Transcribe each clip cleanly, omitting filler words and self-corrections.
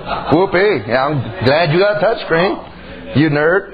Whoopee. Yeah, I'm glad you got a touch screen. You nerd.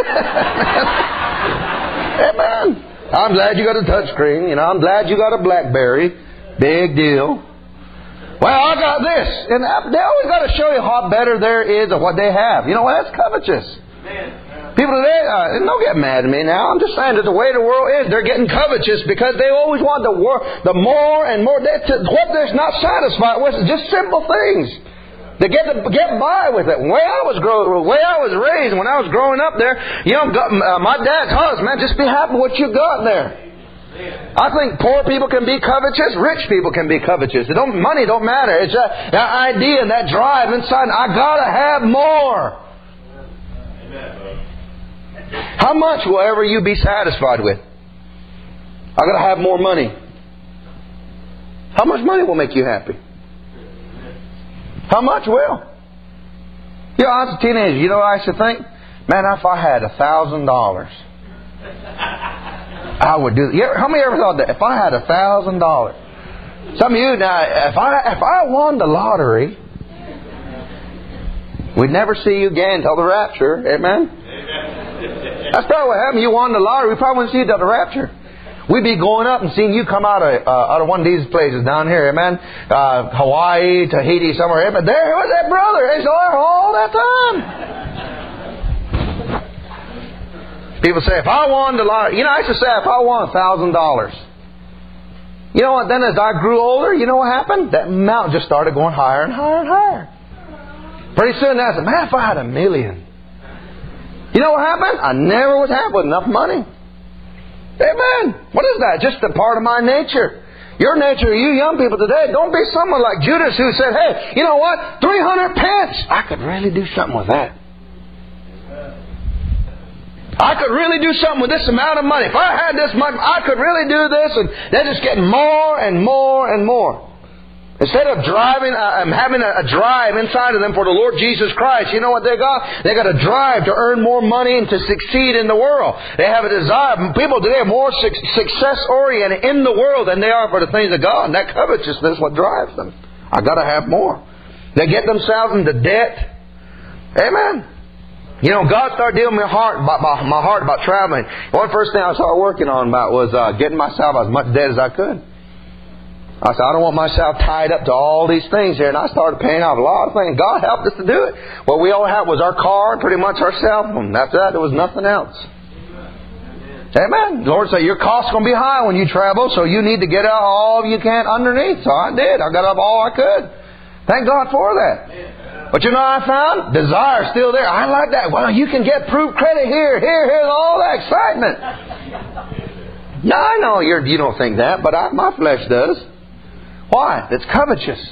Amen. I'm glad you got a touch screen. You know, I'm glad you got a BlackBerry. Big deal. Well, I got this. And they always got to show you how better there is of what they have. You know what? That's covetous. People today, don't get mad at me now. I'm just saying that the way the world is, they're getting covetous because they always want the more and more. What they're not satisfied with is just simple things. They get by with it. The way I was raised, when I was growing up there, you know, my dad taught us, man, just be happy with what you got there. I think poor people can be covetous, rich people can be covetous. Money don't matter. It's that idea and that drive inside. I gotta have more. How much will ever you be satisfied with? I gotta have more money. How much money will make you happy? How much will? You know, I was a teenager. You know what I used to think? Man, if I had $1,000, I would do. How many ever thought that? If I had $1,000, some of you now, if I won the lottery, we'd never see you again until the rapture. Amen. That's probably what happened. You won the lottery, we probably wouldn't see you until the rapture. We'd be going up and seeing you come out of one of these places down here, amen. Hawaii, Tahiti, somewhere. But there was that brother. He's there all that time. People say, if I won the lottery, you know, I used to say, if I won $1,000. You know what? Then as I grew older, you know what happened? That amount just started going higher and higher and higher. Pretty soon I said, man, if I had $1 million. You know what happened? I never was happy with enough money. Amen. What is that? Just a part of my nature. Your nature, you young people today, don't be someone like Judas who said, hey, you know what? 300 pence. I could really do something with that. I could really do something with this amount of money. If I had this money, I could really do this. And they're just getting more and more and more. Instead of having a drive inside of them for the Lord Jesus Christ, you know what they got? They got a drive to earn more money and to succeed in the world. They have a desire. People today are more success-oriented in the world than they are for the things of God. And that covetousness is what drives them. I got to have more. They get themselves into debt. Amen. You know, God started dealing with my heart about traveling. One first thing I started working on was getting myself as much debt as I could. I said, I don't want myself tied up to all these things here. And I started paying off a lot of things. God helped us to do it. What we all had was our car and pretty much our cell phone. After that, there was nothing else. Amen. The Lord said, your cost's going to be high when you travel, so you need to get out all you can underneath. So I did. I got up all I could. Thank God for that. But you know what I found? Desire still there. I like that. Well, you can get proof credit here, all that excitement. No, I know you don't think that, but my flesh does. Why? It's covetous.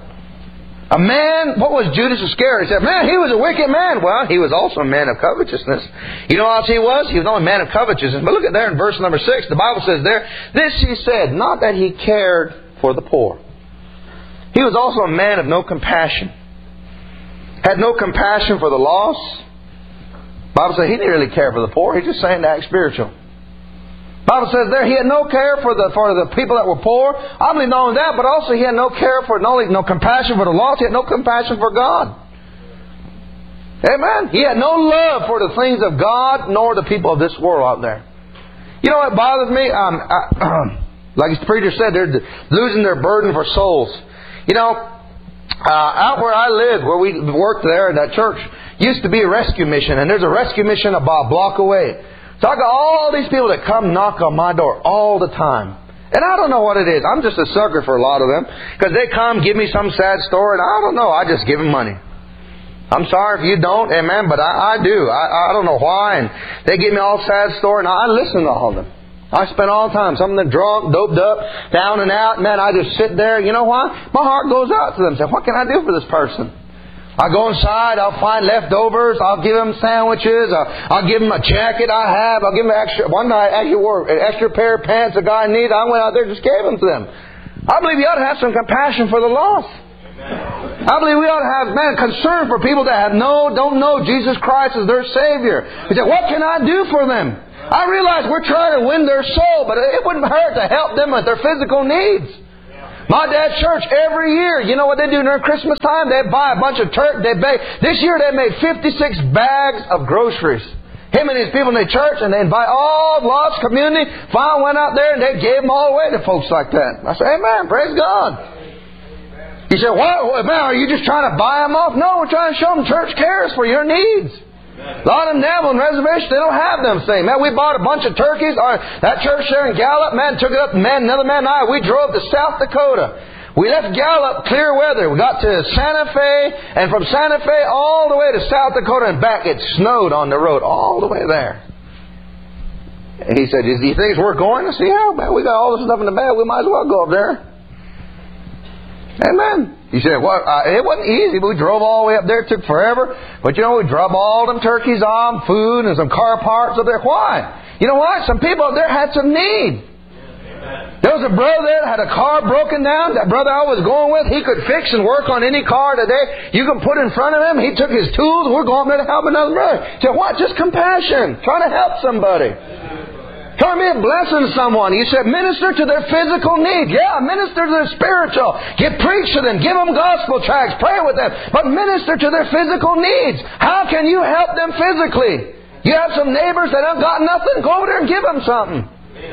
A man, what was Judas Iscariot? He said, man, he was a wicked man. Well, he was also a man of covetousness. You know what else he was? He was only a man of covetousness. But look at there in verse number 6. The Bible says there, this he said, not that he cared for the poor. He was also a man of no compassion. Had no compassion for the lost. The Bible says he didn't really care for the poor. He's just saying to act spiritual. The Bible says there he had no care for the people that were poor. I believe not only that, but also he had no care for, not only no compassion for the lost, he had no compassion for God. Amen. He had no love for the things of God nor the people of this world out there. You know what bothers me? Like the preacher said, they're losing their burden for souls. You know, out where I lived, where we worked there in that church, used to be a rescue mission, and there's a rescue mission about a block away. So I got all these people that come knock on my door all the time. And I don't know what it is. I'm just a sucker for a lot of them. Because they come, give me some sad story, and I don't know. I just give them money. I'm sorry if you don't, amen, but I do. I don't know why. And they give me all sad story, and I listen to all of them. I spend all the time. Some of them drunk, doped up, down and out. Man, I just sit there. You know why? My heart goes out to them. Say, what can I do for this person? I go inside, I'll find leftovers, I'll give them sandwiches, I'll give them a jacket I have, I'll give them extra. One night I actually wore an extra pair of pants a guy needed. I went out there and just gave them to them. I believe you ought to have some compassion for the lost. I believe we ought to have, concern for people that don't know Jesus Christ as their Savior. He said, what can I do for them? I realize we're trying to win their soul, but it wouldn't hurt to help them with their physical needs. My dad's church every year, you know what they do during Christmas time? They buy a bunch of turkey. This year they made 56 bags of groceries. Him and his people in the church, and they invite all the lost community. Finally went out there and they gave them all away to folks like that. I said, amen, praise God. He said, what, man, are you just trying to buy them off? No, we're trying to show them church cares for your needs. A lot of them now on reservations, they don't have them things. Man, we bought a bunch of turkeys. That church there in Gallup, man, took it up. Man, another man and I, we drove to South Dakota. We left Gallup, clear weather. We got to Santa Fe, and from Santa Fe all the way to South Dakota and back. It snowed on the road all the way there. And he said, do you think it's worth going? I said, yeah, man, we got all this stuff in the bag. We might as well go up there. Amen. He said, well, it wasn't easy. We drove all the way up there. It took forever. But you know, we dropped all them turkeys on, food and some car parts up there. Why? You know what? Some people up there had some need. There was a brother there that had a car broken down. That brother I was going with, he could fix and work on any car today. You can put in front of him. He took his tools. We're going there to help another brother. He said, what? Just compassion. Trying to help somebody. Trying to be a blessing to someone. You said, minister to their physical needs. Yeah, minister to their spiritual. Preach to them. Give them gospel tracts. Pray with them. But minister to their physical needs. How can you help them physically? You have some neighbors that have got nothing. Go over there and give them something.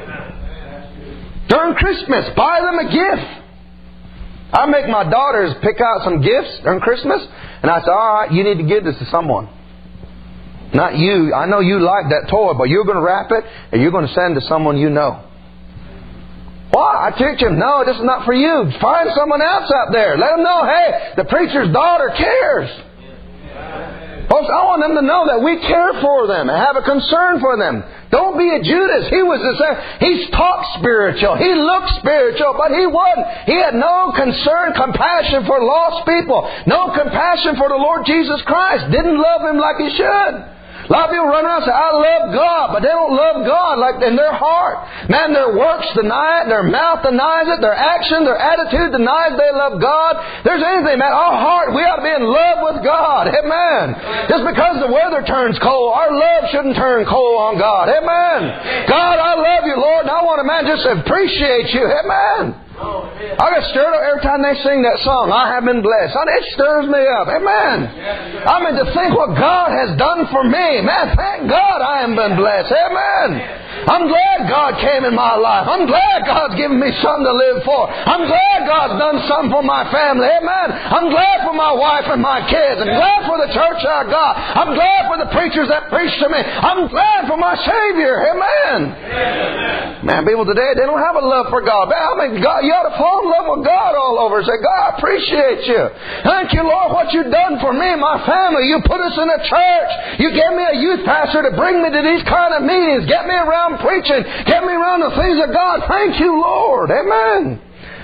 During Christmas, buy them a gift. I make my daughters pick out some gifts during Christmas. And I say, all right, you need to give this to someone. Not you. I know you like that toy, but you're going to wrap it and you're going to send it to someone you know. Why? I teach them, no, this is not for you. Find someone else out there. Let them know, hey, the preacher's daughter cares. Folks, I want them to know that we care for them and have a concern for them. Don't be a Judas. He's talked spiritual. He looked spiritual, but he wasn't. He had no concern, compassion for lost people. No compassion for the Lord Jesus Christ. Didn't love Him like he should. A lot of people run around and say, I love God, but they don't love God like in their heart. Man, their works deny it, their mouth denies it, their action, their attitude denies they love God. There's anything, man, our heart, we ought to be in love with God. Amen. Just because the weather turns cold, our love shouldn't turn cold on God. Amen. God, I love you, Lord, and I want to, man, just appreciate you. Amen. I get stirred up every time they sing that song, I have been blessed. It stirs me up. Amen. I mean, to think what God has done for me. Man, thank God I have been blessed. Amen. I'm glad God came in my life. I'm glad God's given me something to live for. I'm glad God's done something for my family. Amen. I'm glad for my wife and my kids. I'm glad for the church I got. I'm glad for the preachers that preach to me. I'm glad for my Savior. Amen. Man, people today, they don't have a love for God. I mean, God, you ought to fall in love with God all over. Say, God, I appreciate you. Thank you, Lord, what you've done for me and my family. You put us in a church. You gave me a youth pastor to bring me to these kind of meetings. Get me around preaching. Get me around the things of God. Thank you, Lord. Amen.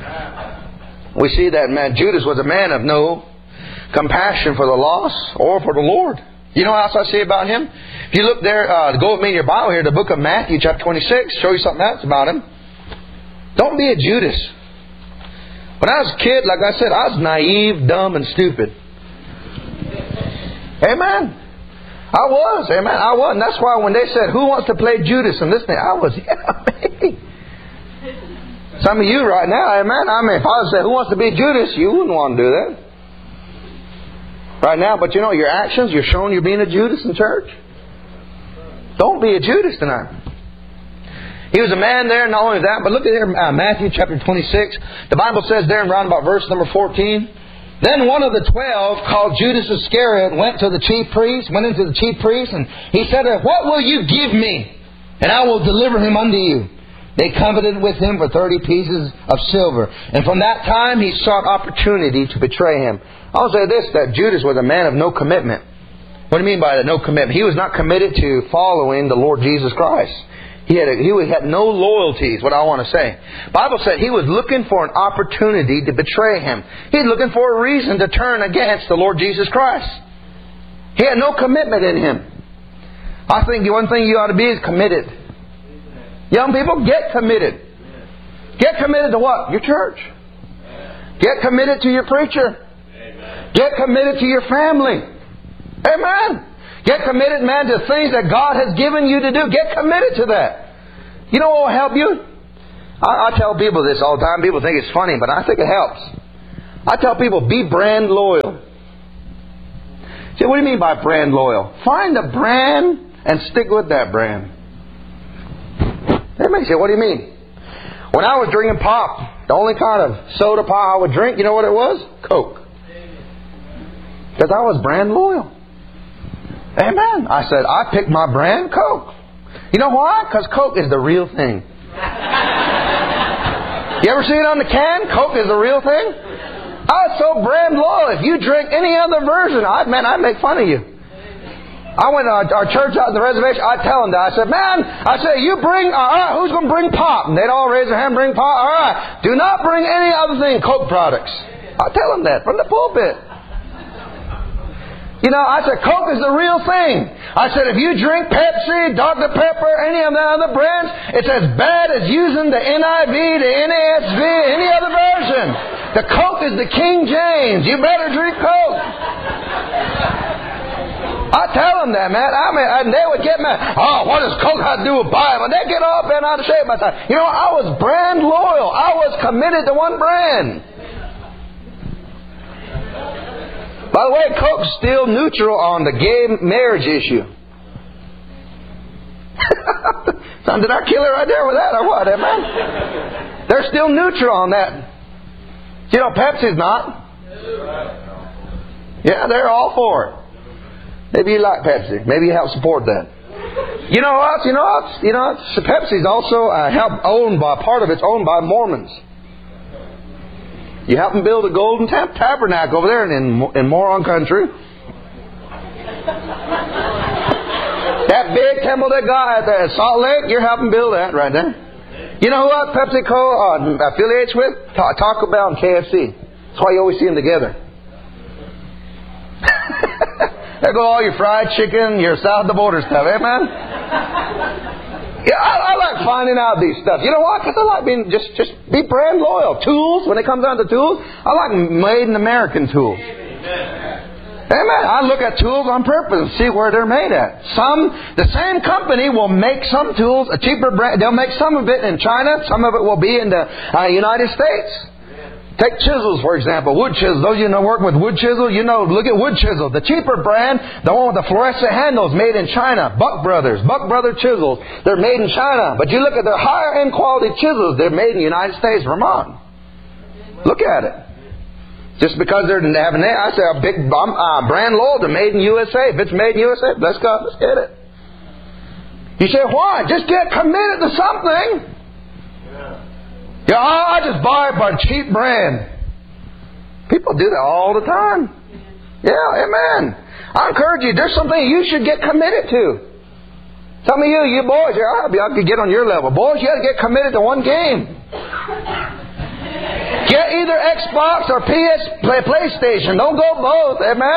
We see that, man, Judas was a man of no compassion for the lost or for the Lord. You know what else I see about him? If you look there, go with me in your Bible here, the book of Matthew, chapter 26, show you something else about him. Don't be a Judas. When I was a kid, like I said, I was naive, dumb, and stupid. Amen. I was. Amen. I was. And that's why when they said, who wants to play Judas in this thing? I was, me. Some of you right now, amen. I mean, if I said, who wants to be Judas? You wouldn't want to do that. Right now, but you know, your actions, you're showing you're being a Judas in church. Don't be a Judas tonight. He was a man there, not only that, but look at here, Matthew chapter 26. The Bible says there in round about verse number 14. Then one of the 12, called Judas Iscariot, went into the chief priests, and he said, what will you give me? And I will deliver him unto you. They coveted with him for 30 pieces of silver. And from that time he sought opportunity to betray him. I'll say this, that Judas was a man of no commitment. What do you mean by that? No commitment. He was not committed to following the Lord Jesus Christ. He had no loyalties, what I want to say. The Bible said he was looking for an opportunity to betray him. He's looking for a reason to turn against the Lord Jesus Christ. He had no commitment in him. I think the one thing you ought to be is committed. Young people, get committed. Get committed to what? Your church. Get committed to your preacher. Get committed to your family. Amen. Get committed, man, to things that God has given you to do. Get committed to that. You know what will help you? I tell people this all the time. People think it's funny, but I think it helps. I tell people, be brand loyal. See, what do you mean by brand loyal? Find a brand and stick with that brand. Everybody say, what do you mean? When I was drinking pop, the only kind of soda pop I would drink, you know what it was? Coke. Because I was brand loyal. Amen. I said, I picked my brand, Coke. You know why? Because Coke is the real thing. You ever see it on the can? Coke is the real thing? I was so brand loyal. If you drink any other version, I'd make fun of you. I went to our church out at the reservation. I'd tell them that. I said, man, you bring, all right, who's going to bring pop? And they'd all raise their hand, bring pop. All right, do not bring any other thing, Coke products. I tell them that from the pulpit. You know, I said, Coke is the real thing. I said, if you drink Pepsi, Dr. Pepper, any of the other brands, it's as bad as using the NIV, the NASV, any other version. The Coke is the King James. You better drink Coke. I tell them that, man. And they would get mad. Oh, what does Coke have to do with Bible? They get all bent out of shape by the time. You know, I was brand loyal. I was committed to one brand. By the way, Coke's still neutral on the gay marriage issue. Did I kill it right there with that or what, man? They're still neutral on that. You know, Pepsi's not. Yeah, they're all for it. Maybe you like Pepsi. Maybe you help support that. You know what? Pepsi's also part of it's owned by Mormons. You help them build a golden tabernacle over there in Moron country. That big temple they got at Salt Lake, you're helping build that right there. You know what PepsiCo affiliates with? Taco Bell and KFC. That's why you always see them together. There go all your fried chicken, your south of the border stuff, eh, man? Yeah, I like finding out these stuff. You know why? Because I like being just be brand loyal. Tools, when it comes down to tools, I like made in American tools. Amen. I look at tools on purpose and see where they're made at. The same company will make some tools a cheaper brand. They'll make some of it in China. Some of it will be in the United States. Take chisels, for example. Wood chisels. Those of you know work with wood chisel, look at wood chisel. The cheaper brand, the one with the fluorescent handles, made in China. Buck Brother chisels. They're made in China. But you look at their higher end quality chisels, they're made in the United States, Vermont. Look at it. Just because they have a name, I say a big brand loyal to made in USA. If it's made in USA, let's go. Let's get it. You say, why? Just get committed to something. Yeah, I just buy it by cheap brand. People do that all the time. Yeah, amen. I encourage you, there's something you should get committed to. Some of you boys, I could get on your level. Boys, you got to get committed to one game. Get either Xbox or PlayStation. Don't go both, amen.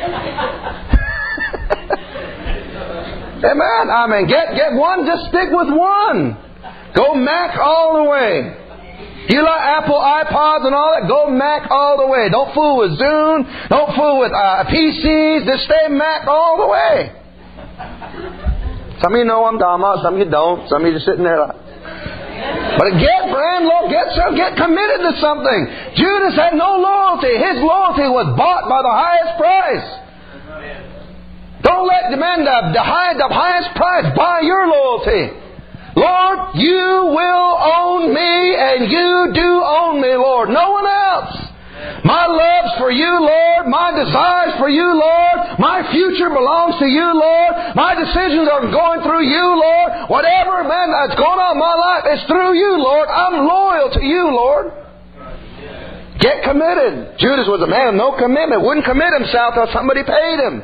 Amen. Get one, just stick with one. Go Mac all the way. You like Apple iPods and all that? Go Mac all the way. Don't fool with Zune. Don't fool with PCs. Just stay Mac all the way. Some of you know what I'm talking about. Some of you don't. Some of you just sitting there like... But get brand loyal. Get committed to something. Judas had no loyalty. His loyalty was bought by the highest price. Don't let the highest price buy your loyalty. Lord, you will own me, and you do own me, Lord. No one else. My love's for you, Lord. My desire's for you, Lord. My future belongs to you, Lord. My decisions are going through you, Lord. Whatever, man, that's going on in my life is through you, Lord. I'm loyal to you, Lord. Get committed. Judas was a man of no commitment. Wouldn't commit himself until somebody paid him.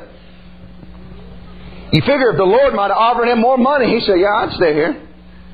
You figure if the Lord might have offered him more money, he said, yeah, I'd stay here.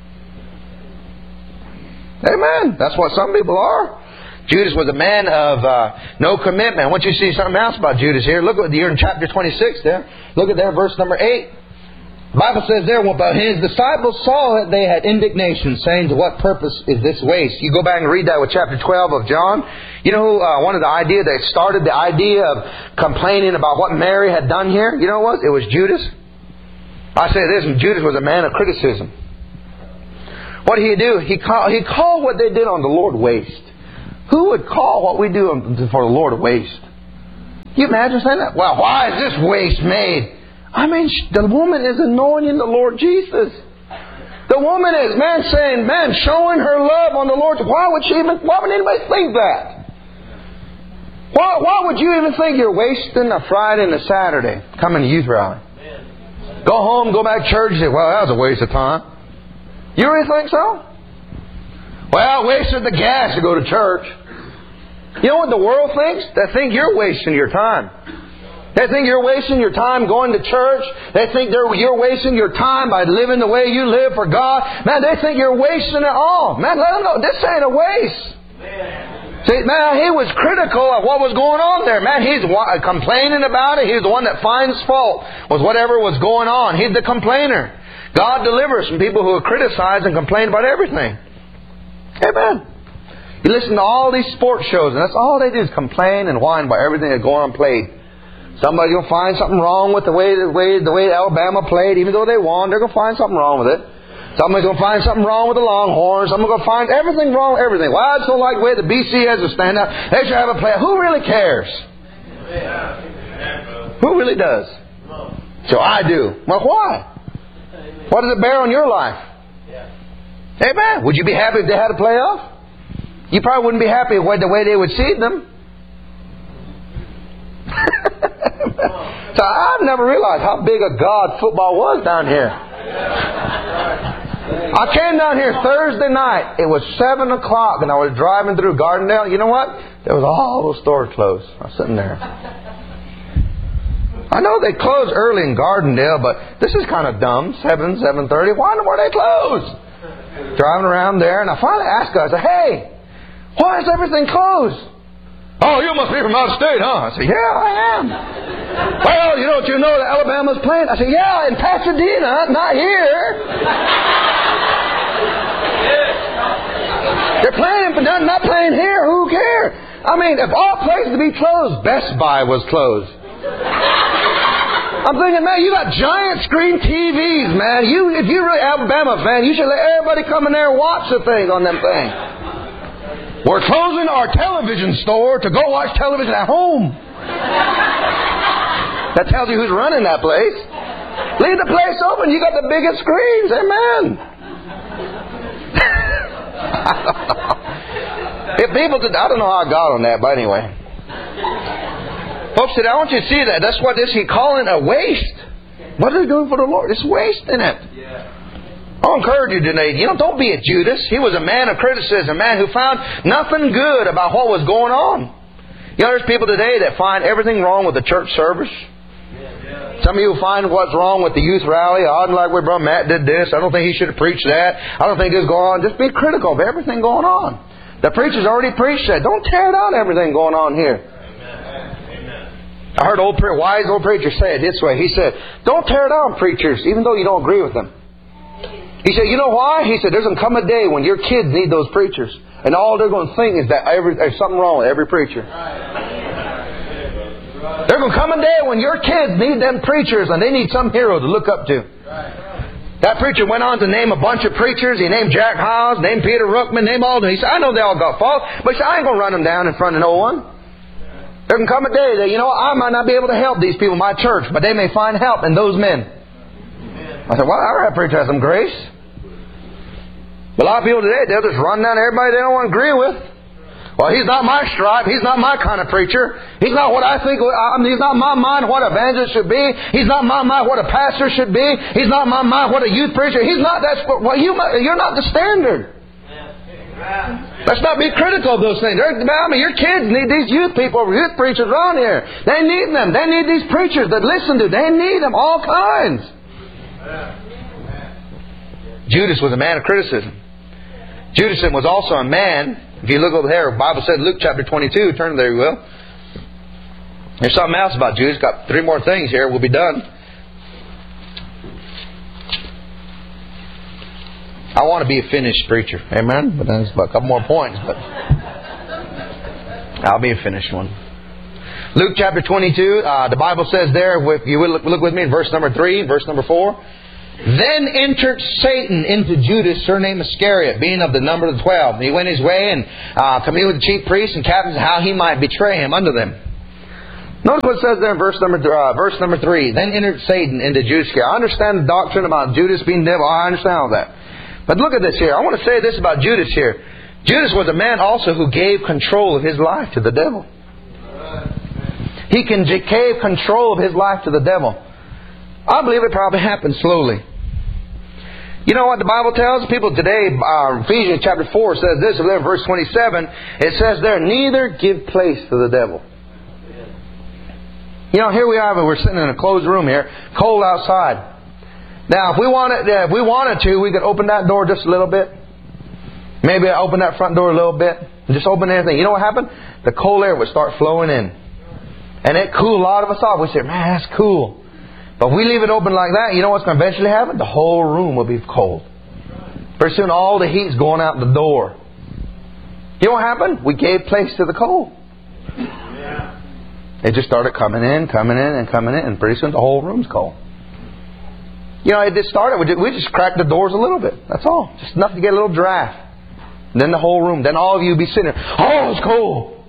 Amen. That's what some people are. Judas was a man of no commitment. I want you to see something else about Judas here. Look at you're in chapter 26 there. Look at there, verse number 8. The Bible says there, but his disciples saw that they had indignation, saying, to what purpose is this waste? You go back and read that with chapter 12 of John. You know one of the ideas that started the idea of complaining about what Mary had done here? You know what? It was Judas. I say this, Judas was a man of criticism. What did he do? He called what they did on the Lord waste. Who would call what we do for the Lord a waste? Can you imagine saying that? Well, why is this waste made? I mean, the woman is anointing the Lord Jesus. The woman is, showing her love on the Lord. Why would anybody think that? Why would you even think you're wasting a Friday and a Saturday coming to youth rally? Go home, go back to church and say, well, that was a waste of time. You really think so? Well, I wasted the gas to go to church. You know what the world thinks? They think you're wasting your time. They think you're wasting your time going to church. They think you're wasting your time by living the way you live for God. Man, they think you're wasting it all. Man, let them know this ain't a waste. See, man, he was critical of what was going on there. Man, he's complaining about it. He's the one that finds fault with whatever was going on. He's the complainer. God delivers from people who criticize and complain about everything. Amen. You listen to all these sports shows, and that's all they do is complain and whine about everything that's going on played. Somebody's going to find something wrong with the way Alabama played. Even though they won, they're going to find something wrong with it. Somebody's going to find something wrong with the Longhorns. Somebody's going to find everything wrong with everything. Well, I just don't like the way the BC has to stand out. They should have a player. Who really cares? Who really does? So I do. Well, why? What does it bear on your life? Amen. Would you be happy if they had a playoff? You probably wouldn't be happy with the way they would seed them. So I've never realized how big a God football was down here. I came down here Thursday night. It was 7 o'clock and I was driving through Gardendale. You know what? There was all those stores closed. I was sitting there. I know they closed early in Gardendale, but this is kind of dumb. 7:30. Why were they closed? Driving around there, and I finally asked guys, I said, hey, why is everything closed? Oh, you must be from out of state, huh? I said, yeah, I am. Well, don't you know that Alabama's playing? I said, yeah, in Pasadena, not here. They're playing, but not playing here. Who cares? I mean, if all places to be closed, Best Buy was closed. I'm thinking, man, you got giant screen TVs, man. If you're really Alabama fan, you should let everybody come in there and watch the things on them things. We're closing our television store to go watch television at home. That tells you who's running that place. Leave the place open. You got the biggest screens. Amen. If people did, I don't know how I got on that, but anyway. Folks, I want you to see that. That's what this he's calling a waste. What are they doing for the Lord? It's wasting it. I'll encourage you today. Don't be a Judas. He was a man of criticism, a man who found nothing good about what was going on. There's people today that find everything wrong with the church service. Some of you find what's wrong with the youth rally. I don't like where Brother Matt did this. I don't think he should have preached that. I don't think this is going on. Just be critical of everything going on. The preacher's already preached that. Don't tear down everything going on here. I heard wise old preacher say it this way. He said, don't tear down preachers, even though you don't agree with them. He said, you know why? He said, there's going to come a day when your kids need those preachers. And all they're going to think is that there's something wrong with every preacher. There's going to come a day when your kids need them preachers and they need some hero to look up to. That preacher went on to name a bunch of preachers. He named Jack Howes, named Peter Ruckman, named all of them. He said, I know they all got faults, but he said, I ain't going to run them down in front of no one. There can come a day that, I might not be able to help these people in my church, but they may find help in those men. I said, well, our preacher has some grace. But a lot of people today, they'll just run down everybody they don't want to agree with. Well, he's not my stripe. He's not my kind of preacher. He's not what I think. He's not my mind what an evangelist should be. He's not my mind what a pastor should be. He's not my mind what a youth preacher. He's not. You're not the standard. Let's not be critical of those things. Your kids need these youth preachers around here. They need them. They need these preachers that listen to. They need them, all kinds. Judas was a man of criticism. Judas was also a man. If you look over there, the Bible said, Luke chapter 22, turn there you will. There's something else about Judas. Got 3 more things here. We'll be done. I want to be a finished preacher. Amen? But then there's a couple more points. But I'll be a finished one. Luke chapter 22, the Bible says there, if you look with me in verse number 3, verse number 4. Then entered Satan into Judas, surnamed Iscariot, being of the number of the 12. And he went his way and communed with the chief priests and captains how he might betray him unto them. Notice what it says there in verse number 3. Then entered Satan into Judas Iscariot. I understand the doctrine about Judas being devil. I understand all that. But look at this here. I want to say this about Judas here. Judas was a man also who gave control of his life to the devil. He gave control of his life to the devil. I believe it probably happened slowly. You know what the Bible tells people today? Ephesians chapter 4 says this, verse 27. It says there, neither give place to the devil. You know, here we are, we're sitting in a closed room here, cold outside. Now, if we wanted to, we could open that door just a little bit. Maybe open that front door a little bit. And just open anything. You know what happened? The cold air would start flowing in. And it cooled a lot of us off. We say, man, that's cool. But if we leave it open like that, you know what's going to eventually happen? The whole room will be cold. Pretty soon all the heat's going out the door. You know what happened? We gave place to the cold. It just started coming in. And pretty soon the whole room's cold. You know, it just started. We just cracked the doors a little bit. That's all. Just enough to get a little draft. And then the whole room. Then all of you would be sitting there. Oh, it's cold.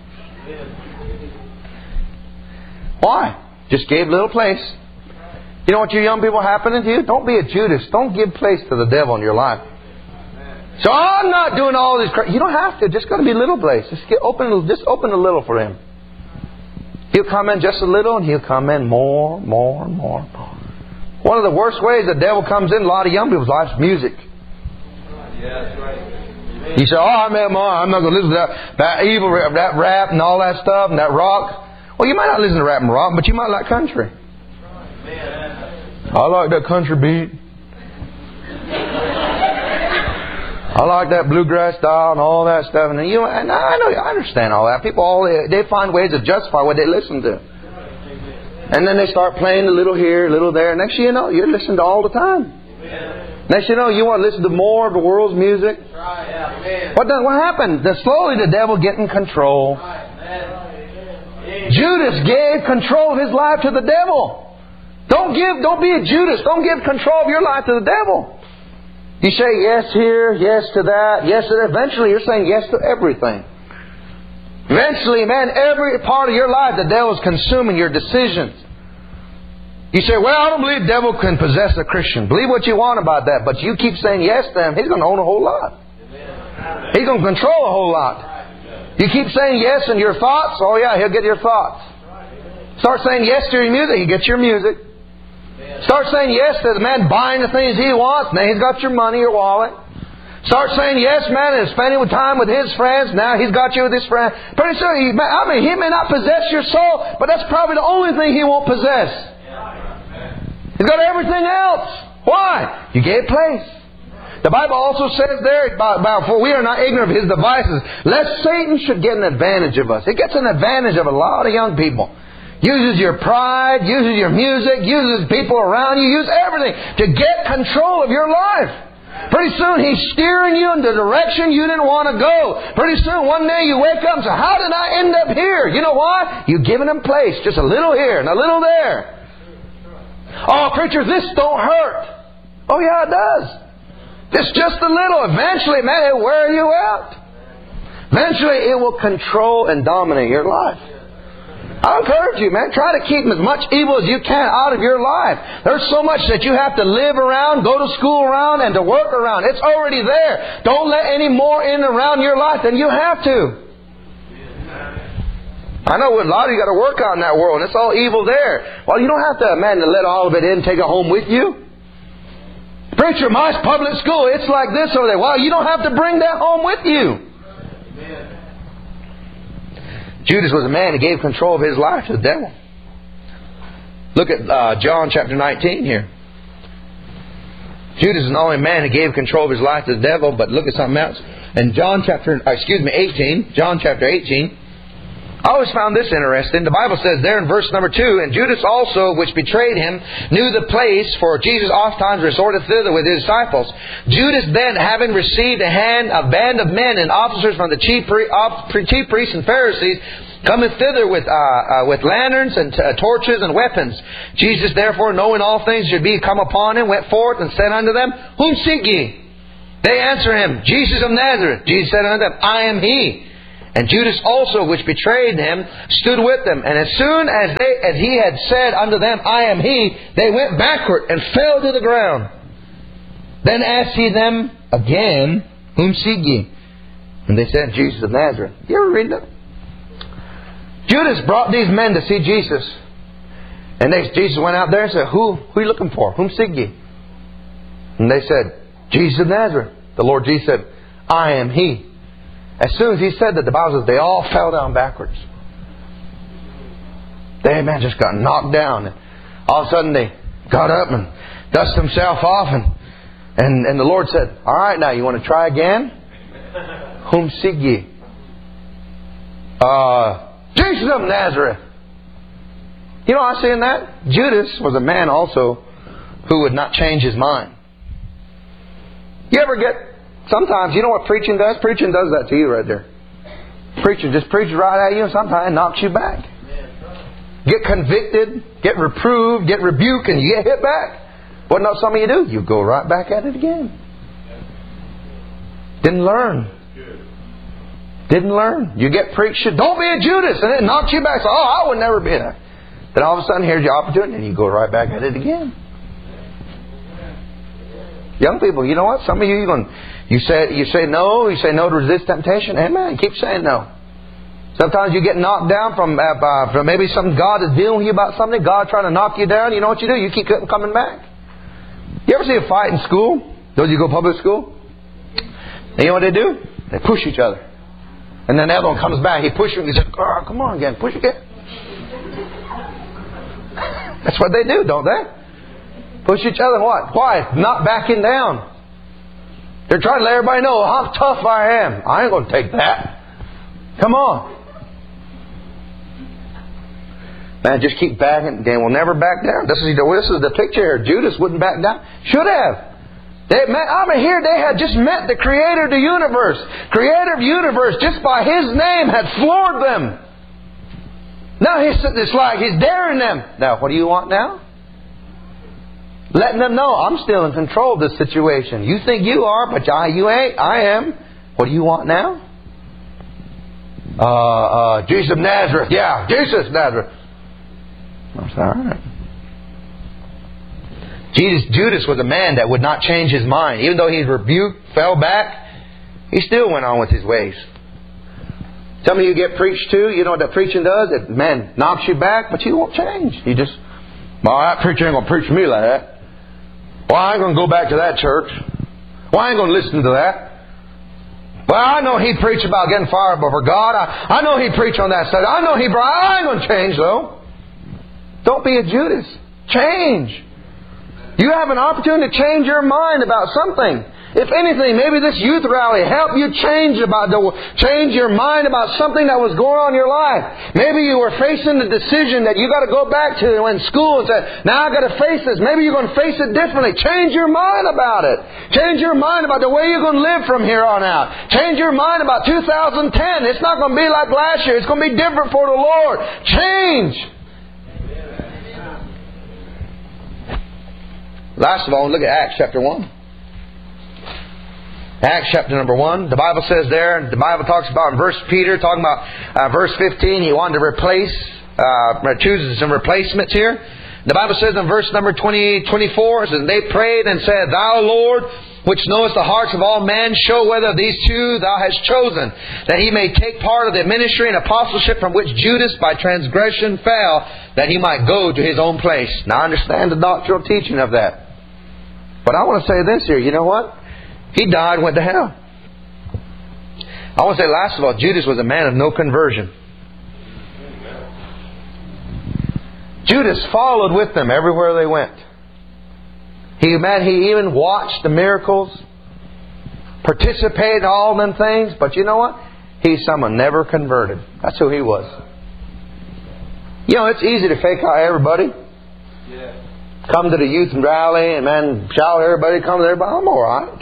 Why? Just gave a little place. You know what you young people happening to you? Don't be a Judas. Don't give place to the devil in your life. So I'm not doing all this crap. You don't have to. Just got to be a little place. Just open a little for him. He'll come in just a little and he'll come in more. One of the worst ways the devil comes in a lot of young people's lives is music. Yeah, that's right. You say, I'm not going to listen to that evil, that rap and all that stuff and that rock. Well, you might not listen to rap and rock, but you might like country. I like that country beat. I like that bluegrass style and all that stuff. And I understand all that. People, they find ways to justify what they listen to. And then they start playing a little here, a little there. Next thing you know, you're listening to all the time. Next thing you know, you want to listen to more of the world's music. What happened? Slowly the devil get in control. Judas gave control of his life to the devil. Don't be a Judas. Don't give control of your life to the devil. You say yes here, yes to that, yes to that. Eventually you're saying yes to everything. Eventually, man, every part of your life the devil is consuming your decisions. You say, well, I don't believe the devil can possess a Christian. Believe what you want about that, but you keep saying yes to him, he's going to own a whole lot. He's going to control a whole lot. You keep saying yes in your thoughts, oh yeah, he'll get your thoughts. Start saying yes to your music, he gets your music. Start saying yes to the man buying the things he wants, now he's got your money, your wallet. Start saying yes, man, and spending time with his friends. Now he's got you with his friends. Pretty soon, he may not possess your soul, but that's probably the only thing he won't possess. He's got everything else. Why? You gave place. The Bible also says there, for we are not ignorant of his devices, lest Satan should get an advantage of us. He gets an advantage of a lot of young people. Uses your pride, uses your music, uses people around you, uses everything to get control of your life. Pretty soon he's steering you in the direction you didn't want to go. Pretty soon one day you wake up and say, how did I end up here? You know why? You've given him place. Just a little here and a little there. Oh, preacher, this don't hurt. Oh, yeah, it does. It's just a little. Eventually, man, it'll wear you out. Eventually, it will control and dominate your life. I encourage you, man, try to keep as much evil as you can out of your life. There's so much that you have to live around, go to school around, and to work around. It's already there. Don't let any more in around your life than you have to. I know a lot of you got to work out in that world, and it's all evil there. Well, you don't have to, man, to let all of it in, take it home with you. Preacher, my public school, it's like this over there. Well, you don't have to bring that home with you. Judas was a man who gave control of his life to the devil. Look at John chapter 19 here. Judas is not only a man who gave control of his life to the devil, but look at something else. In John chapter 18, I always found this interesting. The Bible says there in verse number 2, and Judas also, which betrayed him, knew the place, for Jesus oftentimes resorted thither with his disciples. Judas then, having received a band of men and officers from the chief priests and Pharisees, cometh thither with lanterns and torches and weapons. Jesus therefore, knowing all things should be come upon him, went forth and said unto them, Whom seek ye? They answer him, Jesus of Nazareth. Jesus said unto them, I am he. And Judas also, which betrayed him, stood with them. And as soon as he had said unto them, I am he, they went backward and fell to the ground. Then asked he them again, Whom seek ye? And they said, Jesus of Nazareth. You ever read that? Judas brought these men to see Jesus. And Jesus went out there and said, Who are you looking for? Whom seek ye? And they said, Jesus of Nazareth. The Lord Jesus said, I am he. As soon as he said that, the Bible says they all fell down backwards. They, just got knocked down. And all of a sudden they got up and dusted themselves off. And the Lord said, All right, now you want to try again? Whom seek ye? Jesus of Nazareth. You know, I see in that, Judas was a man also who would not change his mind. You ever get, sometimes, you know what preaching does? Preaching does that to you right there. Preaching just preaches right at you and sometimes knocks you back. Get convicted, get reproved, get rebuked, and you get hit back. What know some of you do? You go right back at it again. Didn't learn. You get preached, don't be a Judas, and it knocks you back. So, I would never be that. Then all of a sudden, here's your opportunity, and you go right back at it again. Young people, you know what? Some of you, you say no to resist temptation. Amen. Keep saying no. Sometimes you get knocked down from maybe some God is dealing with you about something. God trying to knock you down. You know what you do? You keep coming back. You ever see a fight in school? Those of you go public school? And you know what they do? They push each other. And then the other one comes back. He pushes you and he says, come on again. Push again. That's what they do, don't they? Push each other. What? Why? Not backing down. They're trying to let everybody know how tough I am. I ain't going to take that. Come on. Man, just keep backing. They will never back down. This is the picture here. Judas wouldn't back down. Should have. They had just met the Creator of the universe. Creator of the universe, just by His name, had floored them. Now it's like He's daring them. Now, what do you want now? Letting them know, I'm still in control of this situation. You think you are, but you ain't. I am. What do you want now? Jesus of Nazareth. Yeah, Jesus of Nazareth. I said, all right. Judas was a man that would not change his mind. Even though he rebuked, fell back, he still went on with his ways. Some of you get preached to. You know what that preaching does? It, knocks you back, but you won't change. You just, that preacher ain't going to preach to me like that. Well, I ain't going to go back to that church. Well, I ain't going to listen to that. Well, I know he preached about getting fired for God. I know he preached on that side. I know he brought. I ain't going to change, though. Don't be a Judas. Change. You have an opportunity to change your mind about something. If anything, maybe this youth rally helped you change your mind about something that was going on in your life. Maybe you were facing the decision that you got to go back to in school and say, now I got to face this. Maybe you're going to face it differently. Change your mind about it. Change your mind about the way you're going to live from here on out. Change your mind about 2010. It's not going to be like last year. It's going to be different for the Lord. Change. Last of all, look at Acts chapter 1. Acts chapter number 1. The Bible says there, the Bible talks about in Peter, talking about verse 15, he wanted to choose some replacements here. The Bible says in verse number 24, it says, they prayed and said, Thou, Lord, which knowest the hearts of all men, show whether of these two Thou hast chosen, that he may take part of the ministry and apostleship from which Judas by transgression fell, that he might go to his own place. Now I understand the doctrinal teaching of that. But I want to say this here, you know what? He died and went to hell. I want to say last of all, Judas was a man of no conversion. Judas followed with them everywhere they went. He even watched the miracles, participated in all them things, but you know what? He's someone never converted. That's who he was. You know, it's easy to fake out everybody. Yeah. Come to the youth rally and shout at everybody, come to everybody. I'm all right.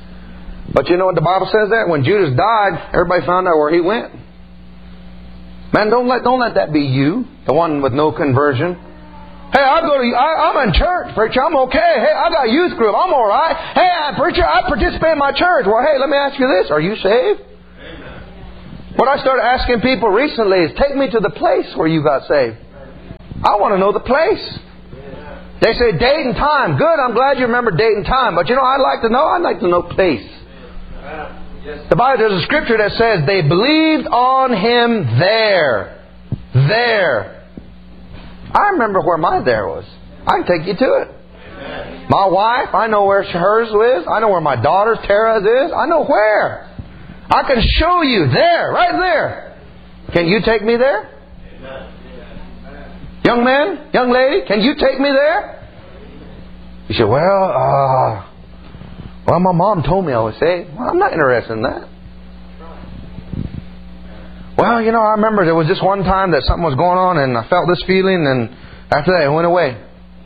But you know what the Bible says there? When Judas died, everybody found out where he went. Man, don't let that be you, the one with no conversion. Hey, I'm in church, preacher. I'm okay. Hey, I got a youth group. I'm all right. Hey, preacher, I participate in my church. Well, hey, let me ask you this. Are you saved? Amen. What I started asking people recently is, take me to the place where you got saved. I want to know the place. They say date and time. Good, I'm glad you remember date and time. But I'd like to know place. The Bible, there's a scripture that says they believed on Him there. There. I remember where my there was. I can take you to it. Amen. My wife, I know where hers is. I know where my daughter Tara's is. I know where. I can show you there, right there. Can you take me there? Amen. Young man, young lady, can you take me there? You say, well, my mom told me I was saved. Well, I'm not interested in that. Well, I remember there was this one time that something was going on and I felt this feeling, and after that it went away.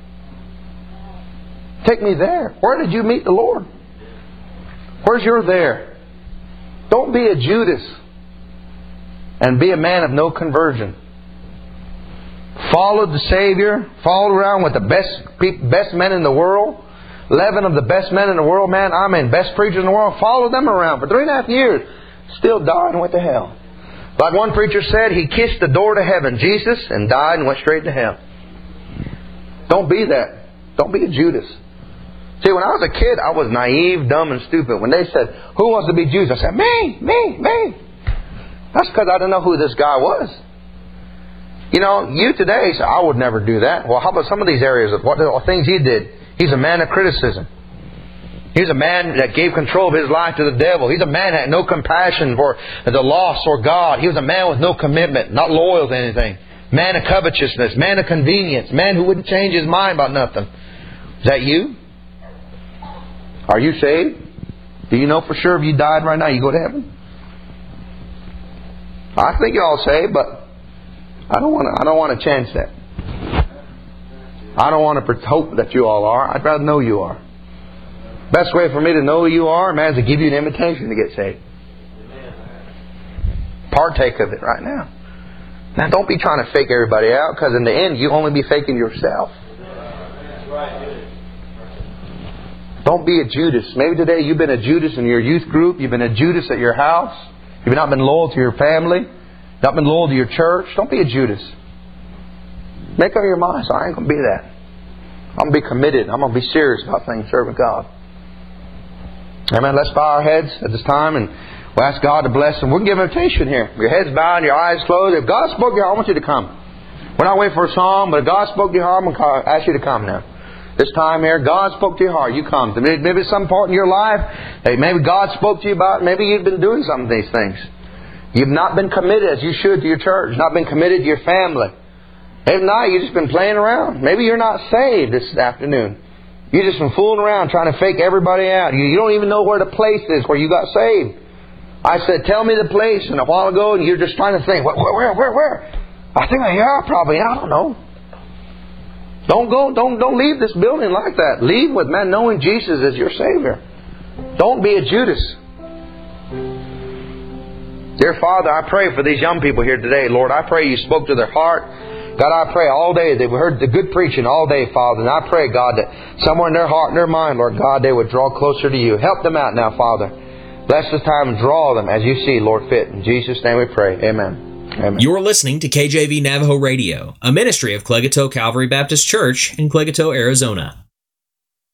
Take me there. Where did you meet the Lord? Where's your there? Don't be a Judas and be a man of no conversion. Followed the Savior, followed around with the best men in the world. 11 of the best men in the world, man. I mean, best preachers in the world. Followed them around for 3.5 years. Still died and went to hell. Like one preacher said, he kissed the door to heaven, Jesus, and died and went straight to hell. Don't be that. Don't be a Judas. See, when I was a kid, I was naive, dumb, and stupid. When they said, who wants to be Judas? I said, me. That's because I didn't know who this guy was. You today say, I would never do that. Well, how about some of these areas of what things he did? He's a man of criticism. He's a man that gave control of his life to the devil. He's a man that had no compassion for the lost or God. He was a man with no commitment, not loyal to anything. Man of covetousness, man of convenience, man who wouldn't change his mind about nothing. Is that you? Are you saved? Do you know for sure if you died right now, you go to heaven? I think you're all saved, but I don't want to chance that. I don't want to hope that you all are. I'd rather know you are. Best way for me to know who you are, man, is to give you an invitation to get saved. Partake of it right now. Now, don't be trying to fake everybody out, because in the end, you only be faking yourself. Don't be a Judas. Maybe today you've been a Judas in your youth group. You've been a Judas at your house. You've not been loyal to your family. Not been loyal to your church. Don't be a Judas. Make up your mind. So I ain't going to be that. I'm going to be committed. I'm going to be serious about things serving God. Amen. Let's bow our heads at this time and we'll ask God to bless them. We can give an invitation here. Your head's bowed, your eyes closed. If God spoke to you, I want you to come. We're not waiting for a song, but if God spoke to your heart, I'm going to ask you to come now. This time here, God spoke to your heart. You come. Maybe some part in your life, maybe God spoke to you about, maybe you've been doing some of these things. You've not been committed as you should to your church. Not been committed to your family. If not, you've just been playing around. Maybe you're not saved this afternoon. You've just been fooling around trying to fake everybody out. You don't even know where the place is where you got saved. I said, tell me the place. And a while ago, and you're just trying to think, where? I think, probably. I don't know. Don't leave this building like that. Leave with, man, knowing Jesus as your Savior. Don't be a Judas. Dear Father, I pray for these young people here today, Lord. I pray you spoke to their heart. God, I pray all day they've heard the good preaching all day, Father. And I pray, God, that somewhere in their heart and their mind, Lord God, they would draw closer to you. Help them out now, Father. Bless this time and draw them as you see, Lord, fit. In Jesus' name we pray. Amen. Amen. You're listening to KJV Navajo Radio, a ministry of Clegato Calvary Baptist Church in Clegato, Arizona.